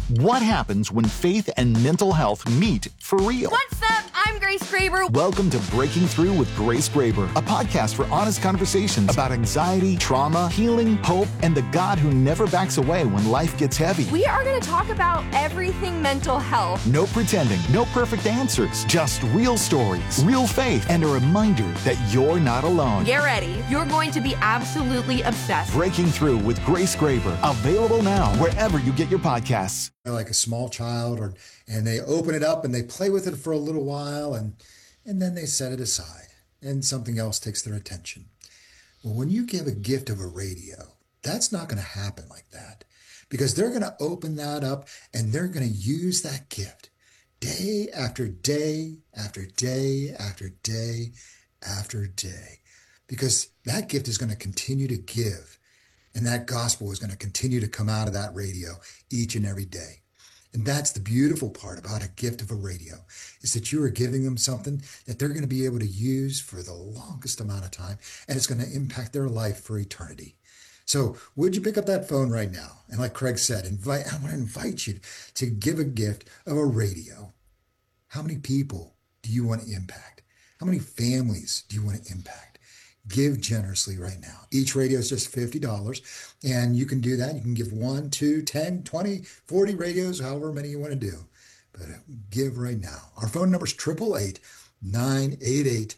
What happens when faith and mental health meet for real? What's up? I'm Grace Graber. Welcome to Breaking Through with Grace Graber, a podcast for honest conversations about anxiety, trauma, healing, hope, and the God who never backs away when life gets heavy. We are going to talk about everything mental health. No pretending, no perfect answers, just real stories, real faith, and a reminder that you're not alone. Get ready. You're going to be absolutely obsessed. Breaking Through with Grace Graber, available now wherever you get your podcasts. Like a small child, and they open it up and they play with it for a little while, and then they set it aside and something else takes their attention. Well, when you give a gift of a radio, that's not going to happen like that, because they're going to open that up and they're going to use that gift day after day after day after day after day, because that gift is going to continue to give. And that gospel is going to continue to come out of that radio each and every day. And that's the beautiful part about a gift of a radio, is that you are giving them something that they're going to be able to use for the longest amount of time, and it's going to impact their life for eternity. So would you pick up that phone right now? And like Craig said, I want to invite you to give a gift of a radio. How many people do you want to impact? How many families do you want to impact? Give generously right now. Each radio is just $50, and you can do that. You can give 1, 2, 10, 20, 40 radios, however many you want to do. But give right now. Our phone number is 888-988-5656.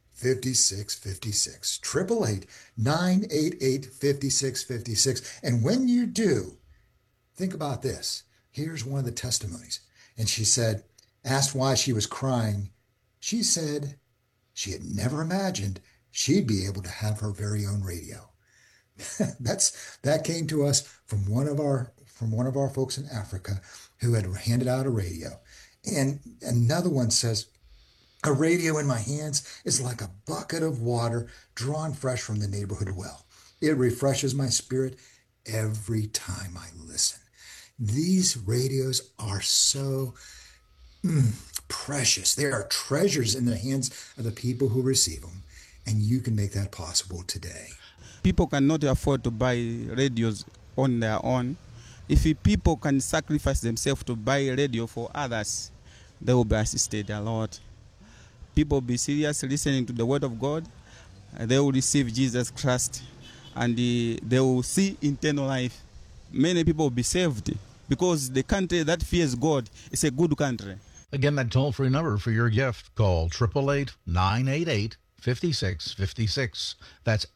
888-988-5656. And when you do, think about this. Here's one of the testimonies. And she said, asked why she was crying. She said she had never imagined she'd be able to have her very own radio. That came to us from one of our folks in Africa who had handed out a radio. And another one says, a radio in my hands is like a bucket of water drawn fresh from the neighborhood well. It refreshes my spirit every time I listen. These radios are so precious. They are treasures in the hands of the people who receive them. And you can make that possible today. People cannot afford to buy radios on their own. If people can sacrifice themselves to buy a radio for others, they will be assisted a lot. People be serious listening to the word of God. They will receive Jesus Christ, and they will see eternal life. Many people will be saved because the country that fears God is a good country. Again, that toll-free number for your gift, call 888-988-5656. That's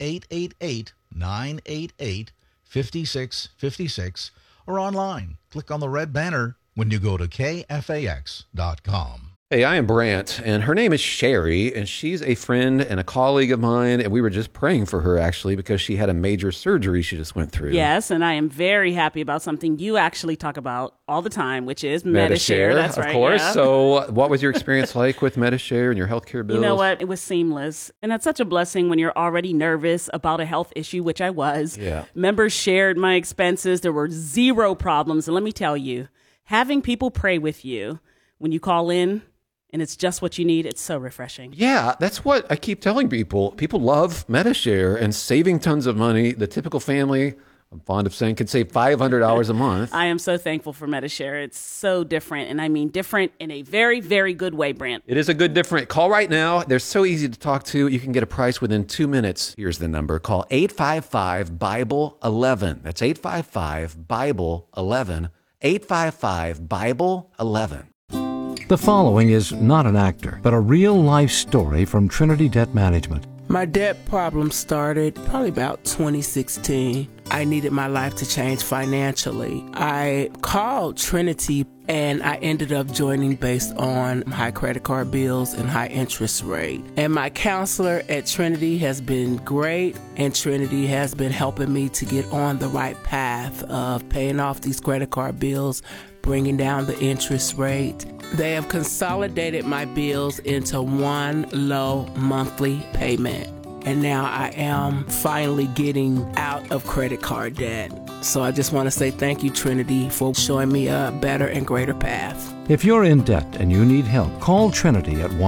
888-988-5656. Or online, click on the red banner when you go to kfax.com. Hey, I am Brant, and her name is Sherry, and she's a friend and a colleague of mine, and we were just praying for her, actually, because she had a major surgery she just went through. Yes, and I am very happy about something you actually talk about all the time, which is Medi-Share. That's right, of course. Yeah. So what was your experience like with Medi-Share and your healthcare bills? You know what? It was seamless, and that's such a blessing when you're already nervous about a health issue, which I was. Yeah. Members shared my expenses. There were zero problems, and let me tell you, having people pray with you when you call in, and it's just what you need, it's so refreshing. Yeah, that's what I keep telling people. People love Medi-Share and saving tons of money. The typical family, I'm fond of saying, could save $500 a month. I am so thankful for Medi-Share. It's so different, and I mean different in a very, very good way, Brant. It is a good different. Call right now. They're so easy to talk to. You can get a price within 2 minutes. Here's the number. Call 855-BIBLE-11. That's 855-BIBLE-11. 855-BIBLE-11. The following is not an actor, but a real-life story from Trinity Debt Management. My debt problem started probably about 2016. I needed my life to change financially. I called Trinity, and I ended up joining based on high credit card bills and high interest rate. And my counselor at Trinity has been great, and Trinity has been helping me to get on the right path of paying off these credit card bills, bringing down the interest rate. They have consolidated my bills into one low monthly payment. And now I am finally getting out of credit card debt. So I just want to say thank you, Trinity, for showing me a better and greater path. If you're in debt and you need help, call Trinity at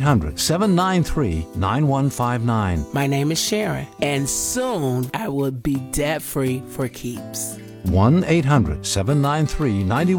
1-800-793-9159. My name is Sharon, and soon I will be debt-free for keeps. 1-800-793-9159.